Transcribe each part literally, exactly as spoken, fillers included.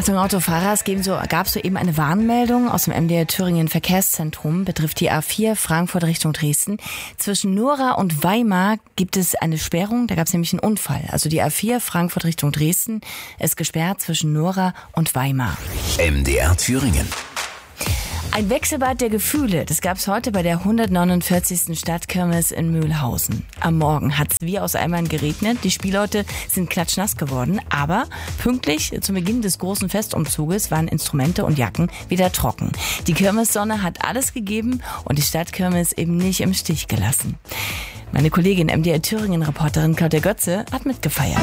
Achtung, Autofahrer, es geben so, gab soeben eine Warnmeldung aus dem M D R Thüringen Verkehrszentrum, betrifft die A vier Frankfurt Richtung Dresden. Zwischen Nora und Weimar gibt es eine Sperrung, da gab es nämlich einen Unfall. Also die A vier Frankfurt Richtung Dresden ist gesperrt zwischen Nora und Weimar. M D R Thüringen. Ein Wechselbad der Gefühle, das gab es heute bei der hundertneunundvierzigsten Stadtkirmes in Mühlhausen. Am Morgen hat es wie aus Eimern geregnet, die Spielleute sind klatschnass geworden, aber pünktlich zum Beginn des großen Festumzuges waren Instrumente und Jacken wieder trocken. Die Kirmessonne hat alles gegeben und die Stadtkirmes eben nicht im Stich gelassen. Meine Kollegin M D R Thüringen-Reporterin Claudia Götze hat mitgefeiert.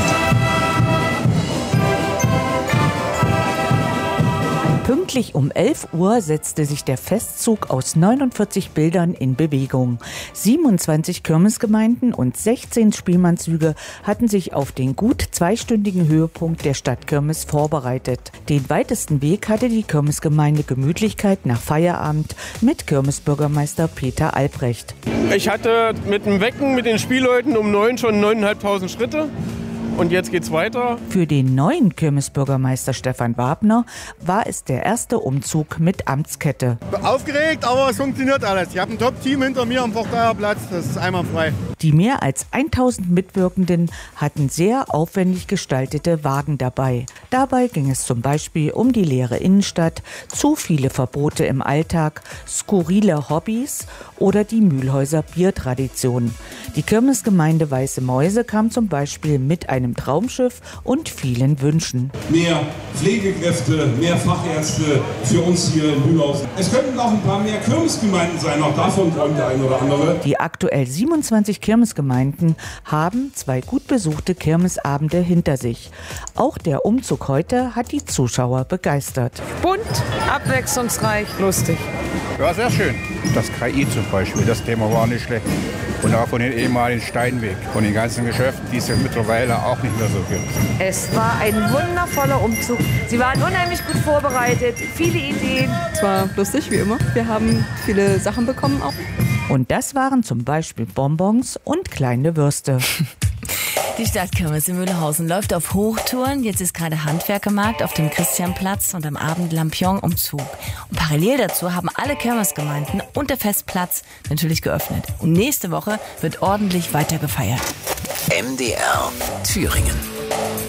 Pünktlich um elf Uhr setzte sich der Festzug aus neunundvierzig Bildern in Bewegung. siebenundzwanzig Kirmesgemeinden und sechzehn Spielmannszüge hatten sich auf den gut zweistündigen Höhepunkt der Stadtkirmes vorbereitet. Den weitesten Weg hatte die Kirmesgemeinde Gemütlichkeit nach Feierabend mit Kirmesbürgermeister Peter Albrecht. Ich hatte mit dem Wecken mit den Spielleuten um neun schon neuntausendfünfhundert Schritte. Und jetzt geht's weiter. Für den neuen Kirmesbürgermeister Stefan Wabner war es der erste Umzug mit Amtskette. Aufgeregt, aber es funktioniert alles. Ich habe ein Top-Team hinter mir am Vorteilplatz, das ist einwandfrei. Die mehr als tausend Mitwirkenden hatten sehr aufwendig gestaltete Wagen dabei. Dabei ging es zum Beispiel um die leere Innenstadt, zu viele Verbote im Alltag, skurrile Hobbys oder die Mühlhäuser Biertradition. Die Kirmesgemeinde Weiße Mäuse kam zum Beispiel mit einem Traumschiff und vielen Wünschen. Mehr Pflegekräfte, mehr Fachärzte für uns hier in Mühlhausen. Es könnten auch ein paar mehr Kirmesgemeinden sein, auch davon träumt der ein oder andere. Die aktuell siebenundzwanzig Kirmesgemeinden haben zwei gut besuchte Kirmesabende hinter sich. Auch der Umzug heute hat die Zuschauer begeistert. Bunt, abwechslungsreich, lustig. Ja, sehr schön. Das K I zum Beispiel, das Thema war nicht schlecht. Und auch von den ehemaligen Steinweg, von den ganzen Geschäften, die es ja mittlerweile auch nicht mehr so gibt. Es war ein wundervoller Umzug. Sie waren unheimlich gut vorbereitet, viele Ideen. Es war lustig, wie immer. Wir haben viele Sachen bekommen auch. Und das waren zum Beispiel Bonbons und kleine Würste. Die Stadtkirmes in Mühlhausen läuft auf Hochtouren. Jetzt ist gerade Handwerkermarkt auf dem Christianplatz und am Abend Lampion-Umzug. Und parallel dazu haben alle Kirmesgemeinden und der Festplatz natürlich geöffnet. Und nächste Woche wird ordentlich weiter gefeiert. M D R Thüringen.